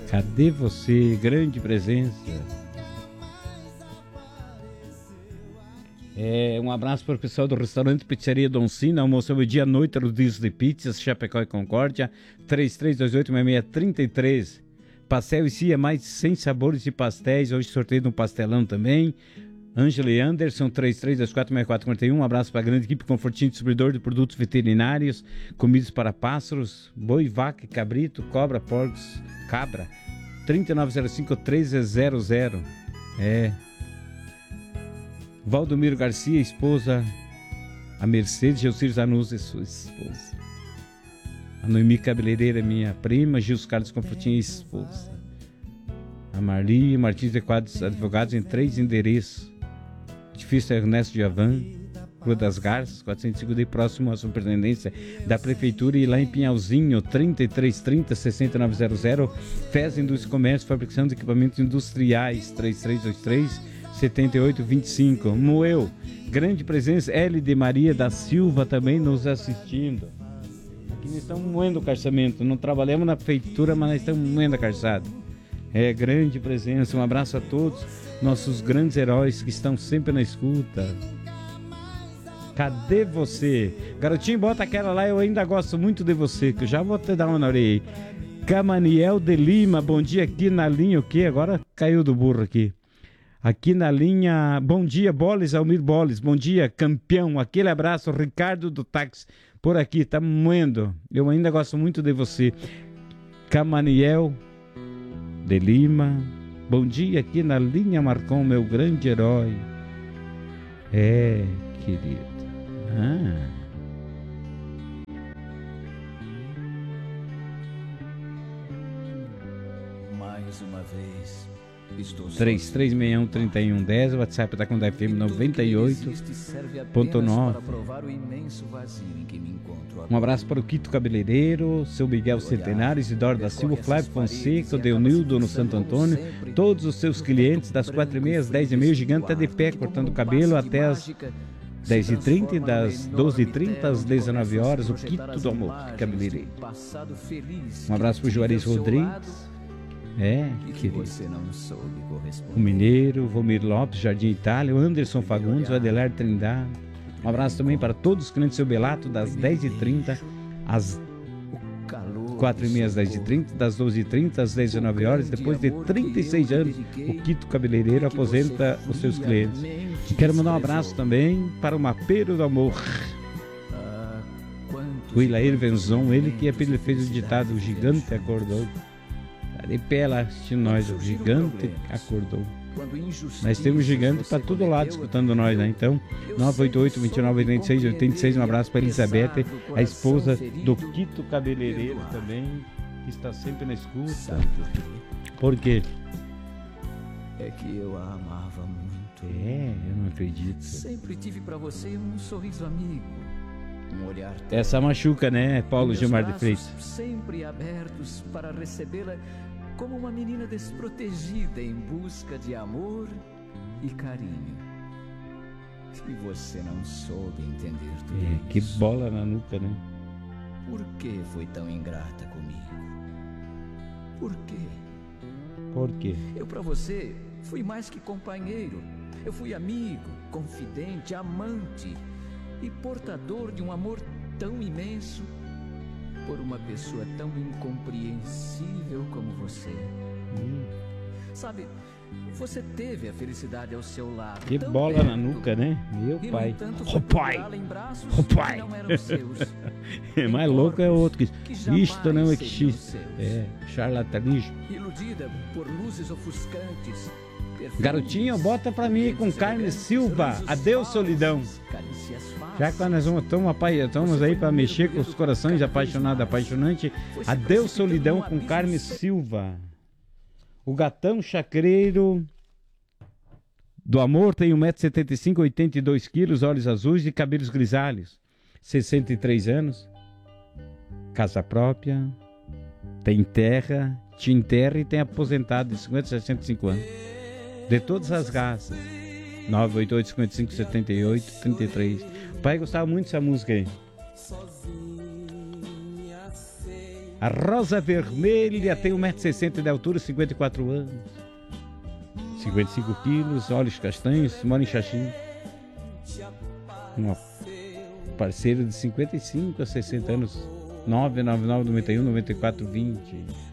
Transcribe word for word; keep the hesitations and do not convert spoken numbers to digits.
Cadê você? Grande presença. É, um abraço para o pessoal do restaurante Pizzaria Don Cine. Almoço ao dia à noite, rodízio de pizzas, Chapecó e Concórdia. três três dois oito seis seis três três. Pastel e Cia, mais de cem sabores de pastéis. Hoje sorteio de um pastelão também. Ângela e Anderson, três três dois quatro seis quatro quatro um. Um abraço para a grande equipe Confortinho, distribuidor de produtos veterinários, comidas para pássaros, boi, vaca, cabrito, cobra, porcos, cabra. trinta e nove zero cinco treze zero zero. É. Valdomiro Garcia, esposa. A Mercedes Gilcir Zanuzzi, sua esposa. A Noemi Cabeleireira, minha prima. Gils Carlos Confortinho, esposa. A Marli Martins de Quadros, advogados em três endereços. Edifício Ernesto de Avan, Rua das Garças, quatrocentos e cinco, próximo à superintendência da Prefeitura, e lá em Pinhalzinho, trinta e três trinta, sessenta e nove zero zero. F E S Indústria e Comércio, fabricação de equipamentos industriais, três três dois três, sete oito dois cinco. Moeu, grande presença. L de Maria da Silva também nos assistindo. Aqui nós estamos moendo o calçamento, não trabalhamos na prefeitura, mas nós estamos moendo a calçada. É, grande presença. Um abraço a todos nossos grandes heróis que estão sempre na escuta. Cadê você? Garotinho, bota aquela lá, eu ainda gosto muito de você, que eu já vou te dar uma na orelha. Camaniel de Lima, bom dia aqui na linha, o quê? Agora caiu do burro aqui. Aqui na linha, bom dia, Boles, Almir Boles, bom dia, campeão, aquele abraço, Ricardo do táxi, por aqui, tá moendo, eu ainda gosto muito de você. Camaniel de Lima, bom dia aqui na linha, Marcon, meu grande herói. É, querido. Ah. Mais uma vez. três três seis um, três um um zero, o WhatsApp da Conda F M noventa e oito ponto nove. Um abraço para o Quito Cabeleireiro, seu Miguel Centenário, Isidoro da Silva, Flávio Fonseca, Deunildo no Santo Antônio, todos os seus clientes, das quatro e meia às dez e meia, o gigante está de pé, cortando o cabelo até as dez e trinta e das doze e trinta às dezenove horas, o Quito do Amor Cabeleireiro. Um abraço para o Juarez Rodrigues. É, querido. O Mineiro, Vomir Lopes, Jardim Itália, o Anderson Fagundes, o Adelar Trindade. Um abraço também para todos os clientes do seu Belato, das dez e trinta às quatro e meia às dez e trinta, das doze e trinta às dezenove horas. Depois de trinta e seis anos, o Quito Cabeleireiro aposenta os seus clientes. E quero mandar um abraço também para o Mapeiro do Amor, o Ilair Venzon, ele que ele fez o ditado, o gigante acordou. De pé lá assistindo nós, o gigante acordou. Nós temos gigante para todo lado escutando nós, né? Então, nove oito oito, dois nove, oito seis, oito seis, um abraço para Elizabeth, a esposa do Quito Cabeleireiro também, que está sempre na escuta. Por quê? É que eu a amava muito. É, eu não acredito. Sempre tive para você um sorriso amigo, um olhar. Essa machuca, né, Paulo Gilmar de Freitas? Sempre abertos para recebê-la como uma menina desprotegida em busca de amor e carinho. E você não soube entender tudo É, isso. que bola na nuca, né? Por que foi tão ingrata comigo? Por quê? Por quê? Eu para você fui mais que companheiro. Eu fui amigo, confidente, amante e portador de um amor tão imenso por uma pessoa tão incompreensível como você. Hum. Sabe, você teve a felicidade ao seu lado. Que tão bola perto, na nuca, né? Meu e, pai. no entanto, Ô foi pai! procurá-la em braços Ô pai! que não eram seus. É mais louco é o outro que, que isto não é que seriam x. seus. É, charlatanismo. Iludida por luzes ofuscantes. Garotinho, bota pra mim com Carmen Silva. Adeus, solidão. Já que nós vamos, estamos, estamos aí para mexer com os corações apaixonados, apaixonante. Adeus, solidão com Carmen Silva. O gatão chacreiro do amor tem um metro e setenta e cinco, oitenta e dois quilos, olhos azuis e cabelos grisalhos. sessenta e três anos. Casa própria. Tem terra, te enterra e tem aposentado de cinquenta, sessenta e cinco anos. De todas as raças. nove oito oito, cinco cinco, sete oito, três três. O pai gostava muito dessa música aí. A Rosa Vermelha tem um metro e sessenta de altura, cinquenta e quatro anos. cinquenta e cinco quilos, olhos castanhos, mora em Xaxim. Uma parceira de cinquenta e cinco a sessenta anos. nove nove nove, noventa e um, noventa e quatro, vinte.